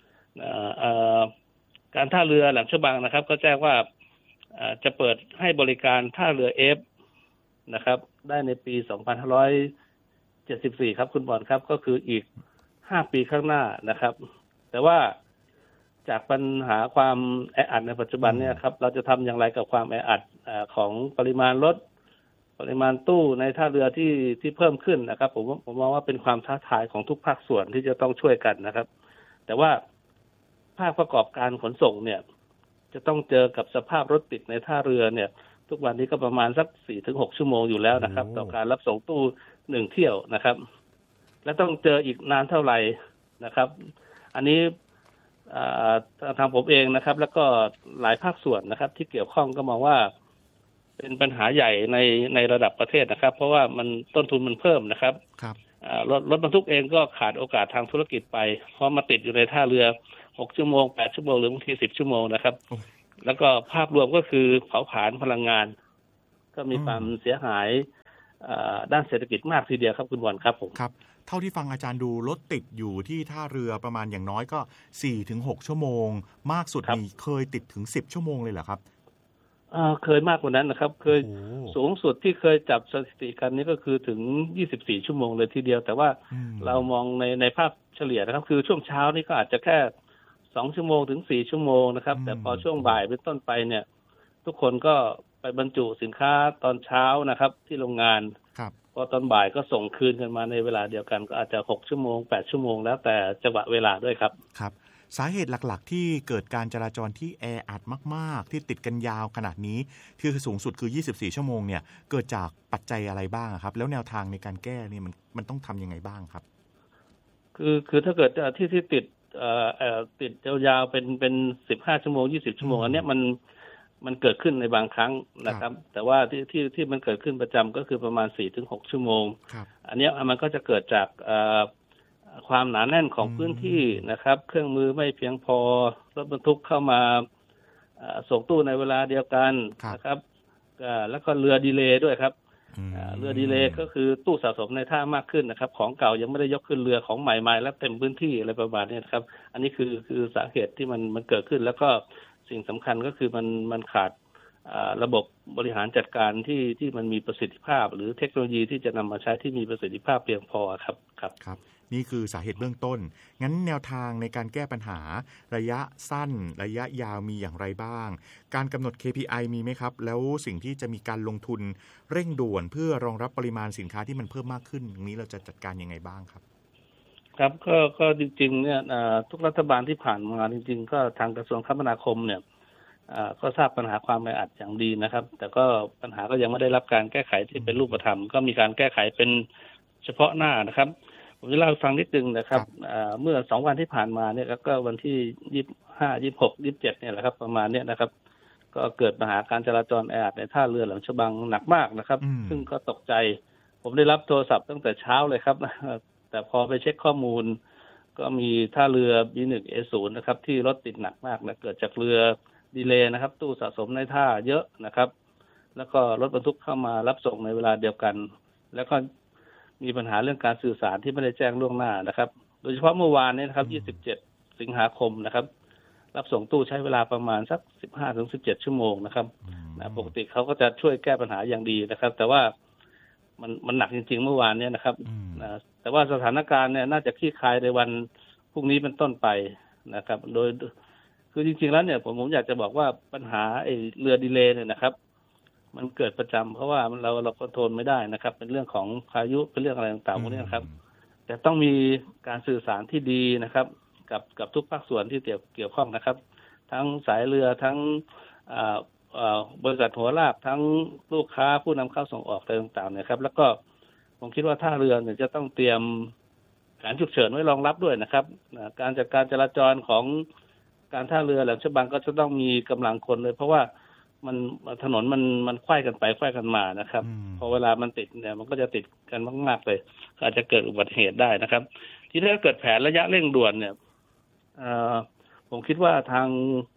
การท่าเรือแหลมฉบังนะครับก็แจ้งว่าจะเปิดให้บริการท่าเรือเอฟนะครับได้ในปีสองพันห้าร้อยเจ็ดสิบสี่ครับคุณบอลครับก็คืออีกห้าปีข้างหน้านะครับแต่ว่าจากปัญหาความแออัดในปัจจุบันเนี่ยครับเราจะทำอย่างไรกับความแออัดของปริมาณรถปริมาณตู้ในท่าเรือที่ที่เพิ่มขึ้นนะครับผมผมมองว่าเป็นความท้าทายของทุกภาคส่วนที่จะต้องช่วยกันนะครับแต่ว่าภาคประกอบการขนส่งเนี่ยจะต้องเจอกับสภาพรถติดในท่าเรือเนี่ยทุกวันนี้ก็ประมาณสัก สี่ถึงหก ชั่วโมงอยู่แล้วนะครับต่อการรับส่งตู้หนึ่งเที่ยวนะครับและต้องเจออีกนานเท่าไหร่นะครับอันนี้ทางผมเองนะครับแล้วก็หลายภาคส่วนนะครับที่เกี่ยวข้องก็มองว่าเป็นปัญหาใหญ่ในในระดับประเทศนะครับเพราะว่ามันต้นทุนมันเพิ่มนะครับครับรถรถบรรทุกเองก็ขาดโอกาสทางธุรกิจไปเพราะมาติดอยู่ในท่าเรือหกชั่วโมงแปดชั่วโมงหรือบางทีสิบชั่วโมงนะครับแล้วก็ภาพรวมก็คือเผาผลาญพลังงานก็มีความเสียหายด้านเศรษฐกิจมากทีเดียวครับคุณบอลครับผมครับเท่าที่ฟังอาจารย์ดูรถติดอยู่ที่ท่าเรือประมาณอย่างน้อยก็ สี่ถึงหก ชั่วโมงมากสุดมีเคยติดถึงสิบชั่วโมงเลยเหรอครับเคยมากกว่านั้นนะครับเคยสูงสุดที่เคยจับสถิติกันนี้ก็คือถึงยี่สิบสี่ชั่วโมงเลยทีเดียวแต่ว่าเรามองในในภาพเฉลี่ยนะครับคือช่วงเช้านี่ก็อาจจะแค่สองชั่วโมงถึงสี่ชั่วโมงนะครับแต่พอช่วงบ่ายเป็นต้นไปเนี่ยทุกคนก็ไปบรรจุสินค้าตอนเช้านะครับที่โรงงานพอตอนบ่ายก็ส่งคืนกันมาในเวลาเดียวกันก็อาจจะหกชั่วโมงแปดชั่วโมงแล้วแต่จังหวะเวลาด้วยครับครับสาเหตุหลักๆที่เกิดการจราจรที่แออัดมากๆที่ติดกันยาวขนาดนี้คือสูงสุดคือยี่สิบสี่ชั่วโมงเนี่ยเกิดจากปัจจัยอะไรบ้างครับแล้วแนวทางในการแก้นี่มันมันต้องทำยังไงบ้างครับคือคือถ้าเกิดที่ที่ติดเอ่อเอ่อติดยาวๆเป็นเป็นสิบห้าชั่วโมงยี่สิบชั่วโมงอันเนี้ยมันมันเกิดขึ้นในบางครั้งนะครับแต่ว่าที่ที่ที่มันเกิดขึ้นประจำก็คือประมาณ สี่ถึงหก ชั่วโมงอันนี้มันก็จะเกิดจากความหนาแน่นของพื้นที่นะครับเครื่องมือไม่เพียงพอรถบรรทุกเข้ามาส่งตู้ในเวลาเดียวกันนะครับแล้วก็เรือดีเลย์ด้วยครับเรือดีเลย์ก็คือตู้สะสมในท่ามากขึ้นนะครับของเก่ายังไม่ได้ยกขึ้นเรือของใหม่ๆแล้วเต็มพื้นที่อะไรประมาณนี้ครับอันนี้คือคือสาเหตุที่มันมันเกิดขึ้นแล้วก็สิ่งสำคัญก็คือมันมันขาดระบบบริหารจัดการที่ที่มันมีประสิทธิภาพหรือเทคโนโลยีที่จะนำมาใช้ที่มีประสิทธิภาพเพียงพอครับครับครับนี่คือสาเหตุเบื้องต้นงั้นแนวทางในการแก้ปัญหาระยะสั้นระยะยาวมีอย่างไรบ้างการกำหนด เค พี ไอ มีไหมครับแล้วสิ่งที่จะมีการลงทุนเร่งด่วนเพื่อรองรับปริมาณสินค้าที่มันเพิ่มมากขึ้นตรงนี้เราจะจัดการยังไงบ้างครับครับก็ก็จริงๆเนี่ยทุกรัฐบาลที่ผ่านมาจริงๆก็ทางกระทรวงคมนาคมเนี่ยก็ทราบปัญหาความแออัดอย่างดีนะครับแต่ก็ปัญหาก็ยังไม่ได้รับการแก้ไขที่เป็นรูปธรรมก็มีการแก้ไขเป็นเฉพาะหน้านะครับผมจะเล่าให้ฟังนิดนึงนะครับเมื่อสองวันที่ผ่านมาเนี่ยก็วันที่ยี่สิบห้า ยี่สิบหก ยี่สิบเจ็ดเนี่ยแหละครับประมาณเนี้ยนะครับก็เกิดปัญหาการจราจรแออัดในท่าเรือแหลมฉบังหนักมากนะครับซึ่งก็ตกใจผมได้รับโทรศัพท์ตั้งแต่เช้าเลยครับแต่พอไปเช็คข้อมูลก็มีท่าเรือ บี หนึ่ง เอ ศูนย์ นะครับที่รถติดหนักมากนะเกิดจากเรือดีเลย์นะครับตู้สะสมในท่าเยอะนะครับแล้วก็รถบรรทุกเข้ามารับส่งในเวลาเดียวกันแล้วก็มีปัญหาเรื่องการสื่อสารที่ไม่ได้แจ้งล่วงหน้านะครับโดยเฉพาะเมื่อวานนี้นะครับยี่สิบเจ็ดสิงหาคมนะครับรับส่งตู้ใช้เวลาประมาณสัก สิบห้าถึงสิบเจ็ด ชั่วโมงนะครับนะปกติเขาก็จะช่วยแก้ปัญหาอย่างดีนะครับแต่ว่ามันมันหนักจริงๆเมื่อวานนี้นะครับนะแต่ว่าสถานการณ์เนี่ยน่าจะคลี่คลายในวันพรุ่งนี้เป็นต้นไปนะครับโดยคือจริงๆแล้วเนี่ยผมผมอยากจะบอกว่าปัญหาไอ้เรือดีเลย์เนี่ยนะครับมันเกิดประจำเพราะว่าเราเราคอนโทรลไม่ได้นะครับเป็นเรื่องของพายุเป็นเรื่องอะไรต่างๆพวกนี้นะครับแต่ต้องมีการสื่อสารที่ดีนะครับกับกับทุกภาคส่วนที่เกี่ยวเกี่ยวข้องนะครับทั้งสายเรือทั้งบริษัทหัวลากทั้งลูกค้าผู้นำเข้าส่งออกอะไรต่างๆเนี่ยครับแล้วก็ผมคิดว่าท่าเรือเนี่ยจะต้องเตรียมแผนฉุกเฉินไว้รองรับด้วยนะครับการจัดการจราจรของการท่าเรือแหลมฉบังก็จะต้องมีกำลังคนเลยเพราะว่ามันถนนมันมันไขว้กันไปไขว้กันมานะครับพอเวลามันติดเนี่ยมันก็จะติดกันมากๆเลยอาจจะเกิดอุบัติเหตุได้นะครับที่ถ้าเกิดแผนระยะเร่งด่วนเนี่ยผมคิดว่าทาง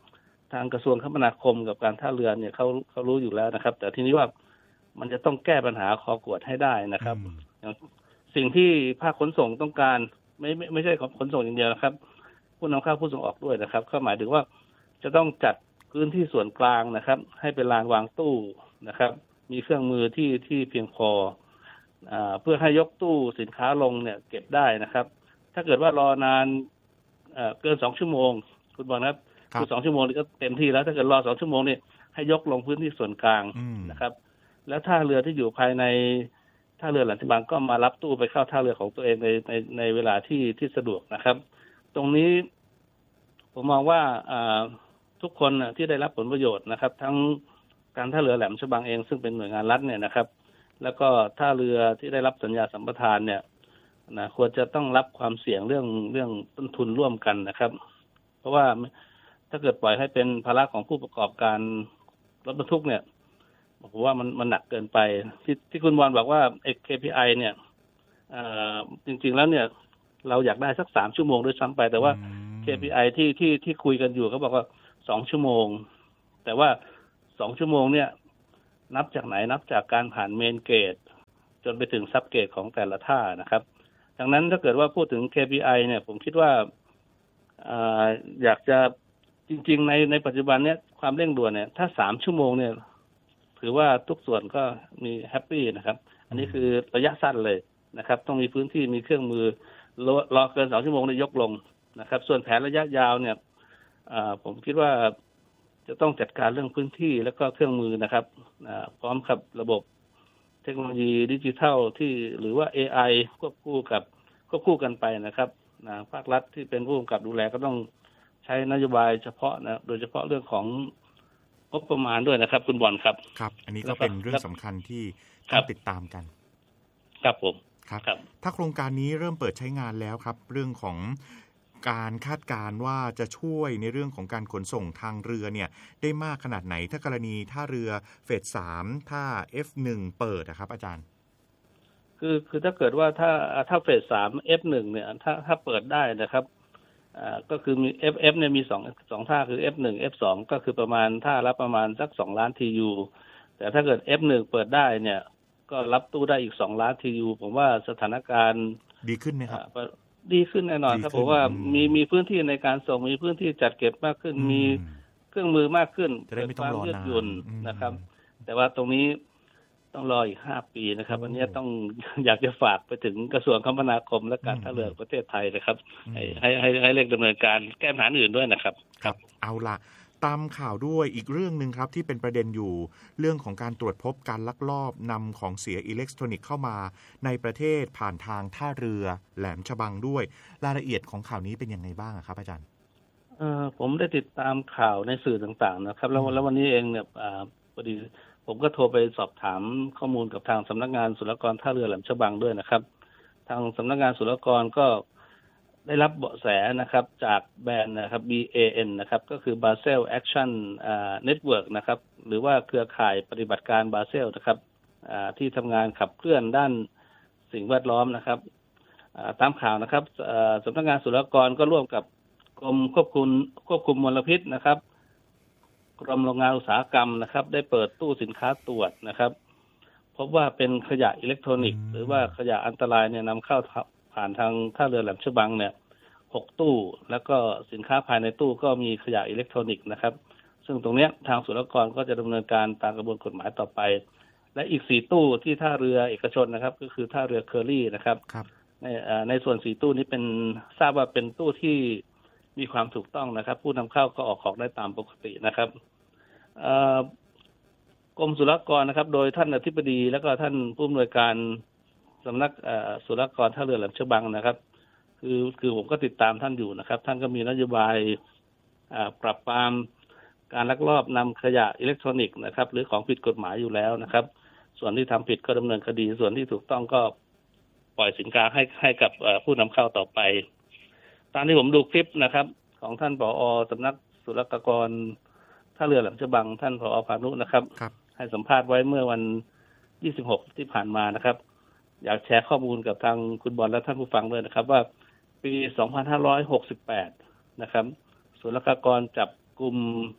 ทางกระทรวงคมนาคมกับการท่าเรือเนี่ยเขาเขารู้อยู่แล้วนะครับแต่ทีนี้ว่ามันจะต้องแก้ปัญหาคอกวดให้ได้นะครับสิ่งที่ภาคขนส่งต้องการไม่ไม่ไม่ใช่ขนส่งอย่างเดียวนะครับผู้นำเข้าผู้ส่งออกด้วยนะครับก็หมายถึงว่าจะต้องจัดพื้นที่ส่วนกลางนะครับให้เป็นลานวางตู้นะครับมีเครื่องมือที่ที่เพียงพออ่าเพื่อให้ยกตู้สินค้าลงเนี่ยเก็บได้นะครับถ้าเกิดว่ารอนานเอ่อเกินสองชั่วโมงคุณบอกนะครับคือสองชั่วโมงนี่ก็เต็มที่แล้วถ้าเกิดรอสองชั่วโมงนี่ให้ยกลงพื้นที่ส่วนกลางนะครับแล้วท่าเรือที่อยู่ภายในท่าเรือแหลมฉบังก็มารับตู้ไปเข้าท่าเรือของตัวเองในในในเวลาที่ที่สะดวกนะครับตรงนี้ผมมองว่าอ่าทุกคนที่ได้รับผลประโยชน์นะครับทั้งการท่าเรือแหลมฉบังเองซึ่งเป็นหน่วยงานรัฐเนี่ยนะครับแล้วก็ท่าเรือที่ได้รับสัญญาสัมปทานเนี่ยนะควรจะต้องรับความเสี่ยงเรื่องเรื่องต้นทุนร่วมกันนะครับเพราะว่าถ้าเกิดปล่อยให้เป็นภาระของผู้ประกอบการรถบรรทุกเนี่ยผมว่ามันมันหนักเกินไปที่ที่คุณวอนบอกว่าไอ้ เค พี ไอ เนี่ยจริงๆแล้วเนี่ยเราอยากได้สักสามชั่วโมงด้วยซ้ำไปแต่ว่า เค พี ไอ ที่ที่ที่คุยกันอยู่เขาบอกว่าสองชั่วโมงแต่ว่าสองชั่วโมงเนี่ยนับจากไหนนับจากการผ่านเมนเกตจนไปถึงซับเกตของแต่ละท่านะครับดังนั้นถ้าเกิดว่าพูดถึง เค พี ไอ เนี่ยผมคิดว่าอ่าอยากจะจริงๆในในปัจจุบันเนี่ยความเร่งด่วนเนี่ยถ้าสามชั่วโมงเนี่ยถือว่าทุกส่วนก็มีแฮปปี้นะครับอันนี้คือระยะสั้นเลยนะครับต้องมีพื้นที่มีเครื่องมือรอเกินสองชั่วโมงเนี่ยยกลงนะครับส่วนแผนระยะยาวเนี่ยผมคิดว่าจะต้องจัดการเรื่องพื้นที่แล้วก็เครื่องมือนะครับพร้อมกับระบบเทคโนโลยีดิจิทัลที่หรือว่า เอ ไอ ควบคู่กับควบคู่กันไปนะครับภาครัฐที่เป็นผู้กำกับดูแลก็ต้องใช้นโยบายเฉพาะนะโดยเฉพาะเรื่องของงบประมาณด้วยนะครับคุณบอลครับครับอันนี้ก็เป็นเรื่องสำคัญที่ต้องติดตามกันครับผมครับถ้าโครงการนี้เริ่มเปิดใช้งานแล้วครับเรื่องของการคาดการณ์ว่าจะช่วยในเรื่องของการขนส่งทางเรือเนี่ยได้มากขนาดไหนถ้ากรณีท่าเรือเฟสสามท่า เอฟ หนึ่ง เปิดนะครับอาจารย์คือคือถ้าเกิดว่าถ้าถ้าเฟสสาม เอฟ หนึ่ง เนี่ยถ้าถ้าเปิดได้นะครับอ่าก็คือมี เอฟ เอฟ เนี่ยมีสอง สองท่าคือ เอฟ หนึ่ง เอฟ สอง ก็คือประมาณท่าละประมาณสักสองล้าน ที ยู แต่ถ้าเกิด เอฟ หนึ่ง เปิดได้เนี่ยก็รับตู้ได้อีกสองล้าน ที ยู ผมว่าสถานการณ์ดีขึ้นไหมครับดีขึ้นแน่นอนครับผมว่ามีมีพื้นที่ในการส่งมีพื้นที่จัดเก็บมากขึ้นมีเครื่องมือมากขึ้นจะได้ไม่ต้องรอยืดหยุ่นนะครับแต่ว่าตรงนี้ต้องรออีกห้าปีนะครับอันนี้ต้องอยากจะฝากไปถึงกระทรวงคมนาคมและการท่าเรือประเทศไทยนะครับให้ให้ให้ให้เร่งดำเนินการแก้ปัญหาอื่นด้วยนะครับครับเอาล่ะตามข่าวด้วยอีกเรื่องนึงครับที่เป็นประเด็นอยู่เรื่องของการตรวจพบการลักลอบนำของเสียอิเล็กทรอนิกส์เข้ามาในประเทศผ่านทางท่าเรือแหลมฉบังด้วยรายละเอียดของข่าวนี้เป็นยังไงบ้างครับอาจารย์เอ่อผมได้ติดตามข่าวในสื่อต่างๆนะครับแล้วแล้ววันนี้เองเนี่ยอ่าพอดีผมก็โทรไปสอบถามข้อมูลกับทางสำนักงานศุลกากรท่าเรือแหลมฉบังด้วยนะครับทางสำนักงานศุลกากรก็ได้รับเบาะแสนะครับจากแบรนด์นะครับ บี เอ เอ็น นะครับก็คือ Basel Action Network นะครับหรือว่าเครือข่ายปฏิบัติการบาเซลนะครับที่ทำงานขับเคลื่อนด้านสิ่งแวดล้อมนะครับตามข่าวนะครับสำนักงานศุลกากรก็ร่วมกับกรมควบคุมควบคุมมลพิษนะครับกรมโรงงานอุตสาหกรรมนะครับได้เปิดตู้สินค้าตรวจนะครับพบว่าเป็นขยะอิเล็กทรอนิกส์หรือว่าขยะอันตรายเนี่ยนำเข้าผ่านทางท่าเรือแหลมฉบังเนี่ยหกตู้แล้วก็สินค้าภายในตู้ก็มีขยะอิเล็กทรอนิกส์นะครับซึ่งตรงนี้ทางศุลกากรก็จะดำเนินการตามกระบวนกฎหมายต่อไปและอีกสี่ตู้ที่ท่าเรือเอกชนนะครับก็คือท่าเรือเคอรี่นะครับในในส่วนสี่ตู้นี้เป็นทราบว่าเป็นตู้ที่มีความถูกต้องนะครับผู้นำเข้าก็ออกของได้ตามปกตินะครับกรมศุลกากรนะครับโดยท่านอธิบดีแล้วก็ท่านผู้อำนวยการสำนักศุลกากรท่าเรือแหลมฉบังนะครับคือคือผมก็ติดตามท่านอยู่นะครับท่านก็มีนโยบายปราบปรามการลักลอบนำขยะอิเล็กทรอนิกส์นะครับหรือของผิดกฎหมายอยู่แล้วนะครับส่วนที่ทำผิดก็ดำเนินคดีส่วนที่ถูกต้องก็ปล่อยสินค้าให้ให้กับผู้นำเข้าต่อไปตามที่ผมดูคลิปนะครับของท่านผอ.สำนักศุลกากรท่าเรือแหลมฉบังท่านผอ.พานุนะครับให้สัมภาษณ์ไว้เมื่อวันยี่สิบหกที่ผ่านมานะครับอยากแชร์ข้อมูลกับทางคุณบอลและท่านผู้ฟังด้วยนะครับว่าปีสองพันห้าร้อยหกสิบแปดนะครับศุลกากรจับกลุ่ม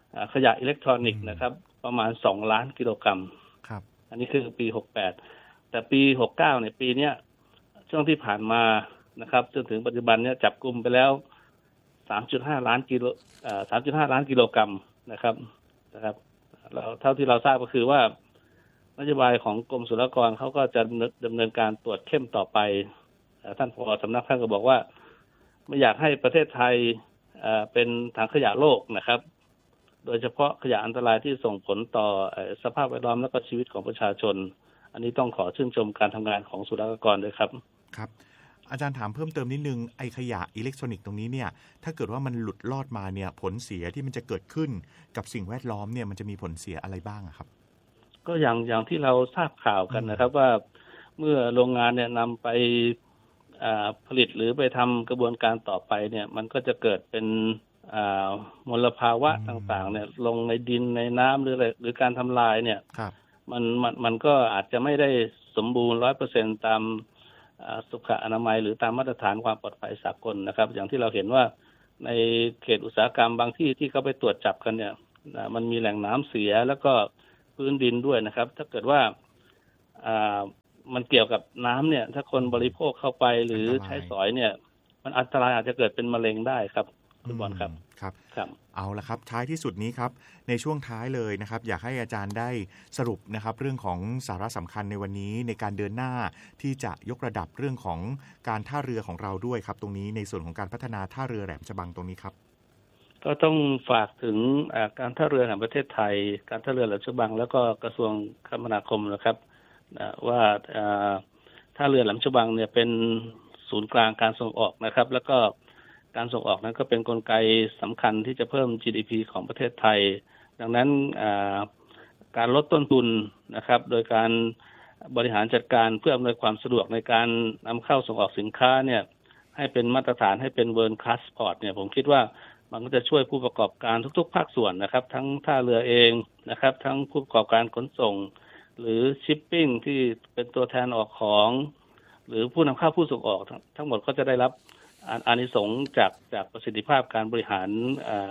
ขยะอิเล็กทรอนิกส์นะครับประมาณสองล้านกิโลกรัมครับอันนี้คือปีหกสิบแปดแต่ปีหกสิบเก้าเนี่ยปีเนี้ยช่วงที่ผ่านมานะครับจนถึงปัจจุบันเนี่ยจับกลุ่มไปแล้ว สามจุดห้า ล้านกิโลเอ่อ สามจุดห้า ล้านกิโลกรัมนะครับนะครับแล้วเท่าที่เราทราบก็คือว่านโยบายของกรมศุลกากรเขาก็จะดำเนินการตรวจเข้มต่อไปท่านผอ.สำนักท่านก็บอกว่าไม่อยากให้ประเทศไทยเป็นถังขยะโลกนะครับโดยเฉพาะขยะอันตรายที่ส่งผลต่อสภาพแวดล้อมและก็ชีวิตของประชาชนอันนี้ต้องขอชื่นชมการทำงานของศุลกากรด้วยครับครับอาจารย์ถามเพิ่มเติมนิดนึงไอขยะอิเล็กทรอนิกส์ตรงนี้เนี่ยถ้าเกิดว่ามันหลุดลอดมาเนี่ยผลเสียที่มันจะเกิดขึ้นกับสิ่งแวดล้อมเนี่ยมันจะมีผลเสียอะไรบ้างครับก็อย่างอย่างที่เราทราบข่าวกันนะครับว่าเมื่อโรงงานเนี่ยนำไปผลิตหรือไปทำกระบวนการต่อไปเนี่ยมันก็จะเกิดเป็นมลภาวะต่างๆเนี่ยลงในดินในน้ำหรืออะไรหรือการทำลายเนี่ยมันมันมันก็อาจจะไม่ได้สมบูรณ์ ร้อยเปอร์เซ็นต์ ตามสุขอนามัยหรือตามมาตรฐานความปลอดภัยสากลนะครับอย่างที่เราเห็นว่าในเขตอุตสาหกรรมบางที่ที่เขาไปตรวจจับกันเนี่ยมันมีแหล่งน้ำเสียแล้วก็พื้นดินด้วยนะครับถ้าเกิดว่ามันเกี่ยวกับน้ำเนี่ยถ้าคนบริโภคเข้าไปหรือใช้สอยเนี่ยมันอันตรายอาจจะเกิดเป็นมะเร็งได้ครับคุณบอลครับครับครับเอาละครับท้ายที่สุดนี้ครับในช่วงท้ายเลยนะครับอยากให้อาจารย์ได้สรุปนะครับเรื่องของสาระสำคัญในวันนี้ในการเดินหน้าที่จะยกระดับเรื่องของการท่าเรือของเราด้วยครับตรงนี้ในส่วนของการพัฒนาท่าเรือแหลมฉบังตรงนี้ครับก็ต้องฝากถึงการท่าเรือแห่งประเทศไทยการท่าเรือแหลมฉบังแล้วก็กระทรวงคมนาคมนะครับว่าท่าเรือแหลมฉบังเนี่ยเป็นศูนย์กลางการส่งออกนะครับแล้วก็การส่งออกนั้นก็เป็นกลไกสำคัญที่จะเพิ่ม จี ดี พี ของประเทศไทยดังนั้นการลดต้นทุนนะครับโดยการบริหารจัดการเพื่ออำนวยความสะดวกในการนำเข้าส่งออกสินค้าเนี่ยให้เป็นมาตรฐานให้เป็น World Class Port เนี่ยผมคิดว่ามันก็จะช่วยผู้ประกอบการทุกๆภาคส่วนนะครับทั้งท่าเรือเองนะครับทั้งผู้ประกอบการขนส่งหรือชิปปิ้งที่เป็นตัวแทนออกของหรือผู้นำเข้าผู้ส่งออกทั้งหมดก็จะได้รับอานิสงส์จากจากประสิทธิภาพการบริหาร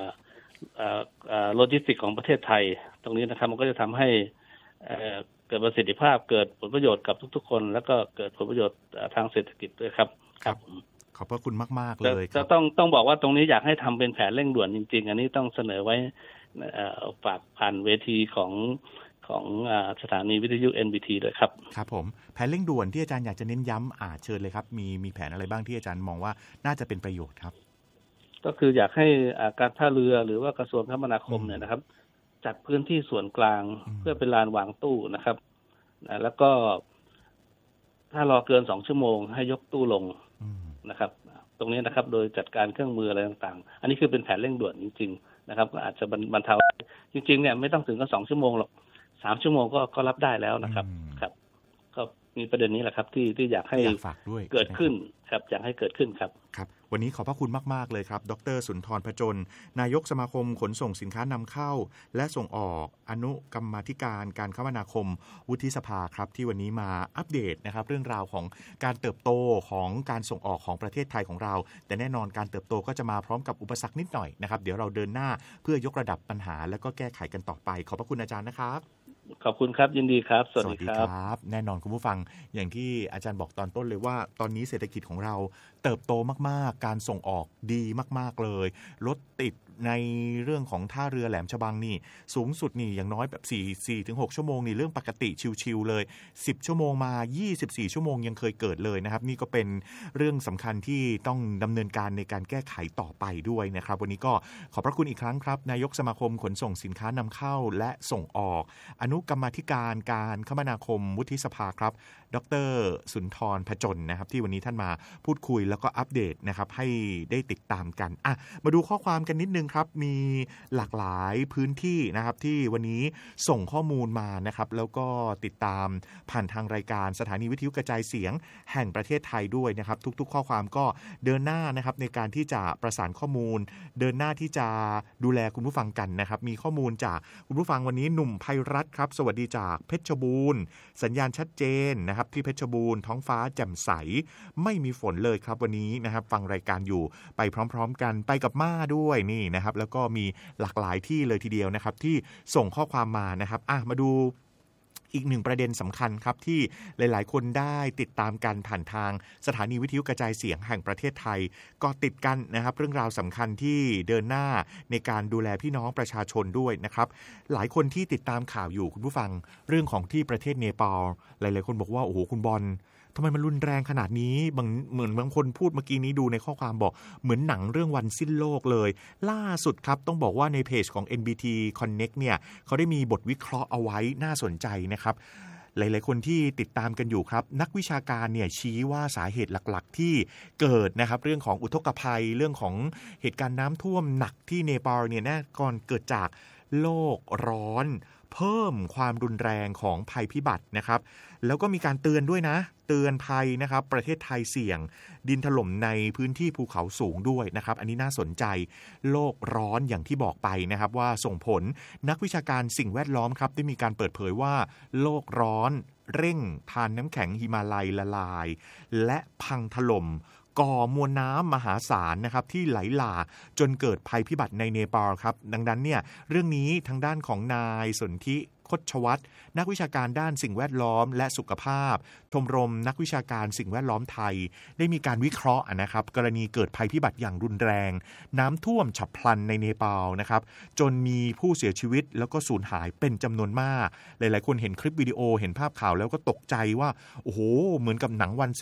โลจิสติกของประเทศไทยตรงนี้นะครับมันก็จะทำให้เกิดประสิทธิภาพเกิดผลประโยชน์กับทุกๆคนแล้วก็เกิดผลประโยชน์ทางเศรษฐกิจด้วยครับครับขอบพระคุณมากๆเลยจะต้องต้องบอกว่าตรงนี้อยากให้ทำเป็นแผนเร่งด่วนจริงๆอันนี้ต้องเสนอไว้ฝากผ่านเวทีของของสถานีวิทยุ เอ็น บี ที ด้วยครับครับผมแผนเร่งด่วนที่อาจารย์อยากจะเน้นย้ำอาเชิญเลยครับมีมีแผนอะไรบ้างที่อาจารย์มองว่าน่าจะเป็นประโยชน์ครับก็คืออยากให้การท่าเรือหรือว่ากระทรวงคมนาคมเนี่ยนะครับจัดพื้นที่ส่วนกลางเพื่อเป็นลานวางตู้นะครับแล้วก็ถ้ารอเกินสองชั่วโมงให้ยกตู้ลงนะครับตรงนี้นะครับโดยจัดการเครื่องมืออะไรต่างๆอันนี้คือเป็นแผนเร่งด่วนจริงๆนะครับก็อาจจะบรรเทาจริงๆเนี่ยไม่ต้องถึงก็สองชั่วโมงหรอกสามชั่วโมงก็ก็รับได้แล้วนะครับครับก็มีประเด็นนี้แหละครับที่ที่อยากให้เกิดขึ้นครับอยากให้เกิดขึ้นครับครับวันนี้ขอบพระคุณมากๆเลยครับดร.สุนทรพจนนายกสมาคมขนส่งสินค้านำเข้าและส่งออกอนุกรรมาธิการการคมนาคมวุฒิสภาครับที่วันนี้มาอัปเดตนะครับเรื่องราวของการเติบโตของการส่งออกของประเทศไทยของเราแต่แน่นอนการเติบโตก็จะมาพร้อมกับอุปสรรคนิดหน่อยนะครับเดี๋ยวเราเดินหน้าเพื่อยกระดับปัญหาแล้วก็แก้ไขกันต่อไปขอบพระคุณอาจารย์นะครับขอบคุณครับยินดีครับสวัสดีครับแน่นอนคุณผู้ฟังอย่างที่อาจารย์บอกตอนต้นเลยว่าตอนนี้เศรษฐกิจของเราเติบโตมากๆการส่งออกดีมากๆเลยรถติดในเรื่องของท่าเรือแหลมฉบังนี่สูงสุดนี่อย่างน้อยแบบสี่ สี่ถึงหกชั่วโมงนี่เรื่องปกติชิวๆเลยสิบชั่วโมงมายี่สิบสี่ชั่วโมงยังเคยเกิดเลยนะครับนี่ก็เป็นเรื่องสำคัญที่ต้องดำเนินการในการแก้ไขต่อไปด้วยนะครับวันนี้ก็ขอบพระคุณอีกครั้งครับนายกสมาคมขนส่งสินค้านำเข้าและส่งออกอนุกรรมาธิการการคมนาคมวุฒิสภาครับดร.สุนทรพจนนะครับที่วันนี้ท่านมาพูดคุยแล้วก็อัปเดตนะครับให้ได้ติดตามกันอ่ะมาดูข้อความกันนิดนึงครับมีหลากหลายพื้นที่นะครับที่วันนี้ส่งข้อมูลมานะครับแล้วก็ติดตามผ่านทางรายการสถานีวิทยุกระจายเสียงแห่งประเทศไทยด้วยนะครับทุกๆข้อความก็เดินหน้านะครับในการที่จะประสานข้อมูลเดินหน้าที่จะดูแลคุณผู้ฟังกันนะครับมีข้อมูลจากคุณผู้ฟังวันนี้หนุ่มไพรัตน์ครับสวัสดีจากเพชรบูรณ์สัญญาณชัดเจนนะครับที่เพชรบูรณ์ท้องฟ้าแจ่มใสไม่มีฝนเลยครับนะครับวันนี้นะครับฟังรายการอยู่ไปพร้อมๆกันไปกับม่าด้วยนี่นะครับแล้วก็มีหลากหลายที่เลยทีเดียวนะครับที่ส่งข้อความมานะครับอ่ะมาดูอีกหนึ่งประเด็นสำคัญครับที่หลายๆคนได้ติดตามกันผ่านทางสถานีวิทยุกระจายเสียงแห่งประเทศไทยก็ติดกันนะครับเรื่องราวสำคัญที่เดินหน้าในการดูแลพี่น้องประชาชนด้วยนะครับหลายคนที่ติดตามข่าวอยู่คุณผู้ฟังเรื่องของที่ประเทศเนปาลหลายๆคนบอกว่าโอ้โหคุณบอลทำไมมันรุนแรงขนาดนี้บางเหมือนบางคนพูดเมื่อกี้นี้ดูในข้อความบอกเหมือนหนังเรื่องวันสิ้นโลกเลยล่าสุดครับต้องบอกว่าในเพจของ เอ็น บี ที Connect เนี่ยเขาได้มีบทวิเคราะห์เอาไว้น่าสนใจนะครับหลายๆคนที่ติดตามกันอยู่ครับนักวิชาการเนี่ยชี้ว่าสาเหตุหลักๆที่เกิดนะครับเรื่องของอุทกภัยเรื่องของเหตุการณ์น้ำท่วมหนักที่เนปาลเนี่ยแน่ก่อนเกิดจากโลกร้อนเพิ่มความรุนแรงของภัยพิบัตินะครับแล้วก็มีการเตือนด้วยนะเตือนภัยนะครับประเทศไทยเสี่ยงดินถล่มในพื้นที่ภูเขาสูงด้วยนะครับอันนี้น่าสนใจโลกร้อนอย่างที่บอกไปนะครับว่าส่งผลนักวิชาการสิ่งแวดล้อมครับได้มีการเปิดเผยว่าโลกร้อนเร่งทานน้ำแข็งหิมาลัยละลายและพังถล่มก่อมวลน้ำมหาศาลนะครับที่ไหลหลากจนเกิดภัยพิบัติในเนปาลครับดังนั้นเนี่ยเรื่องนี้ทางด้านของนายสนธิคชวัฒน์นักวิชาการด้านสิ่งแวดล้อมและสุขภาพชมรมนักวิชาการสิ่งแวดล้อมไทยได้มีการวิเคราะห์นะครับกรณีเกิดภัยพิบัติอย่างรุนแรงน้ำท่วมฉับพลันในเนปาลนะครับจนมีผู้เสียชีวิตแล้วก็สูญหายเป็นจำนวนมากหลายๆคนเห็นคลิปวิดีโอเห็นภาพข่าวแล้วก็ตกใจว่าโอ้โหเหมือนกับหนังวัน